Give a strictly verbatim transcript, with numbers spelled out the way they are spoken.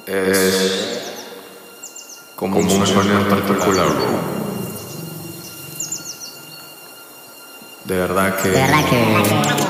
es como un sueño en particular, bro. De verdad que... De verdad que...